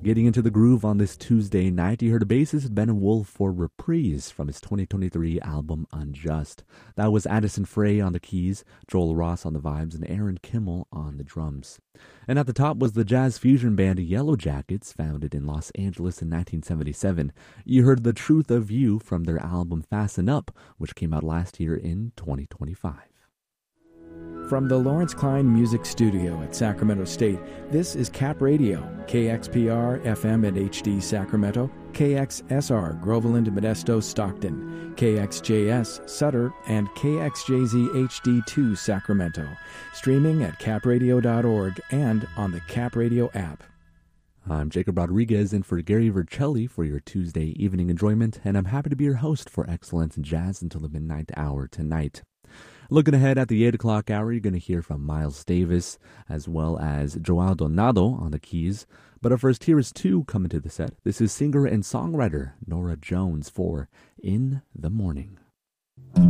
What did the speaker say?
Getting into the groove on this Tuesday night, you heard a bassist Ben Wolf for Reprise from his 2023 album Unjust. That was Addison Frey on the keys, Joel Ross on the vibes, and Aaron Kimmel on the drums. And at the top was the jazz fusion band Yellow Jackets, founded in Los Angeles in 1977. You heard The Truth of You from their album Fasten Up, which came out last year in 2025. From the Lawrence Klein Music Studio at Sacramento State, this is Cap Radio, KXPR FM and HD Sacramento, KXSR Groveland, Modesto, Stockton, KXJS Sutter, and KXJZ HD2 Sacramento. Streaming at capradio.org and on the Cap Radio app. I'm Jacob Rodriguez in for Gary Vercelli for your Tuesday evening enjoyment, and I'm happy to be your host for Excellence in Jazz until the midnight hour tonight. Looking ahead at the 8 o'clock hour, you're going to hear from Miles Davis as well as Joao Donado on the keys. But up first, here is two coming to the set. This is singer and songwriter Nora Jones for In the Morning.